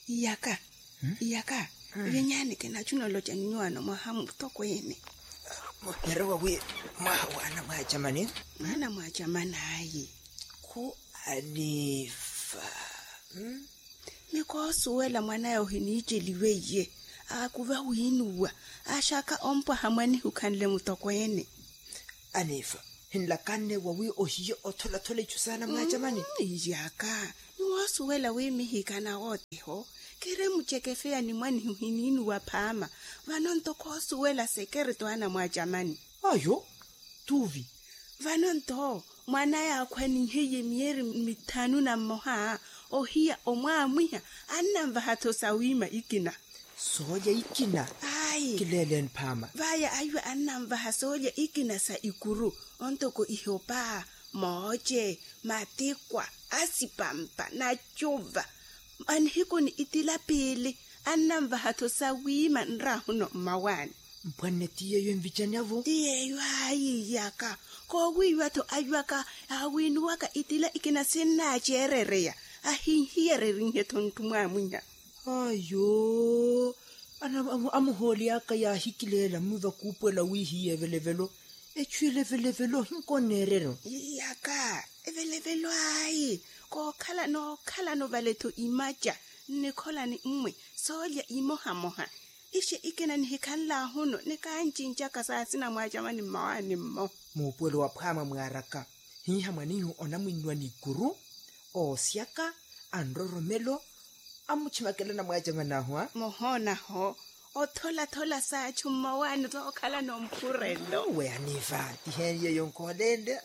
Iyaka. Vinyane ke na chuno lo chanywana mahamu toko yene. Yarawa we mwana mwa chamani. Mwana mwa chamana hayi. Ko Anifa. Miko suwela mwana yo hinijeliwe ye. Akuva uinuwa. Ashaka ompa hamani hukanle mutoko yene. Anifa. Hinlakane wawi ohiyo otola chusana mwa chamani. Iyaka. Nuwasuwela we mihikana wote ho. Kere mchekefea ni mwani huhininu wa pama. Vanonto kosuwela sekere toana mwa jamani. Ayo, tuvi. Vanonto, mwana ya kwani hiye mieri mitanu na moha. Ohia omwa mwiha. Anna mvahato sawima ikina. Soja ikina. Ai. Kilelen pama. Vaya aywe anna mvaha soja ikina sa ikuru. Ontoko ihopa, moje, matikwa, asipampa, na chova. Anhiko ni itila pili. Anamba hato sawima nrahuno mawani. Mpwane tiye yu mvichanyavu? Tiye yu hayi yaka. Kowi wato ayuaka. Awinu waka itila ikina sena chererea. Ahinhiere rinhe tontumwa mwinya. Ayo. Amuholi aka ya hikilela muva kupwela wihi evelevelo. Echu levelevelo hinko nerero. Yaka. Evelevelo hayi. Ko kala no valeto imaja nikola ni mwe soja imoha ishe ikena ni hikala huno nikanchinja kasasi na mwajamani mawani mo mupwelo wa pama mwaraka hiha mwanihu onamwinwa ni guru osiaka androromelo amuchimakela na mwajamana hua mohona ho otola saa chumawani to kala no mpurelo we Anifa tiheniye yonkolende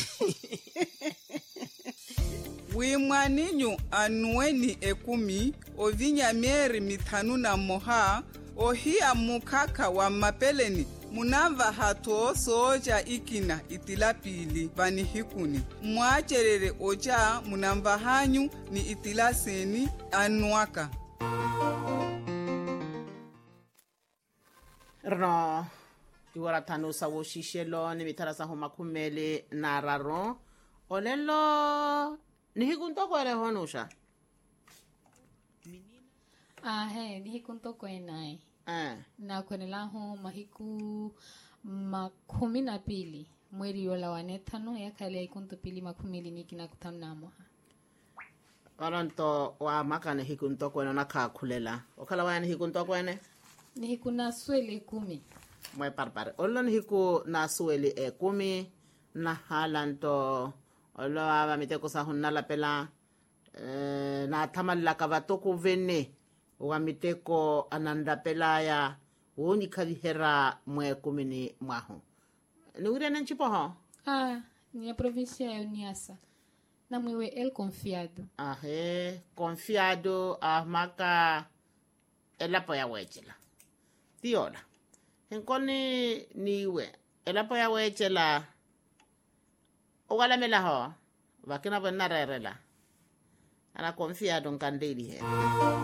Wimwaninyu anueni ekumi, ovinya mieri mitanu na moha, ohia mukaka wa mapeleni, munava hato soja ikina itilapili vani hikuni. Mwacherere oja munamba hanyu ni itilaseni anuaka. Rno, iwara tanu sawo shishelo ni mitarasa homa kumele na raro. Olelo... Nihikunto ere honusha. Nihikunto nai. Na laho mahiku 12 mweri yola wanetano ya kale ikunto pili 10 nikina kutamnamo. Waranto wa maka nihikunto kwene na kakulela. Okala wa nihikunto kwene? Nihikuna swele 10. Mwe parpare. Olo nihiku na swele 10 na halanto olo aba miteko sa hunna la pela na tamalla ka batoko vene wa miteko ananda pela ya woni kalihera mwe kumini mwaho ni urena nchipo ho ni a provincia ya Niassa na mwewe el confiado confiado maka elapo ya wechela tiola henkoni niwe elapo ya wechela Ogala mela ho, wakina bena rerela. Ana confiado en candeli he.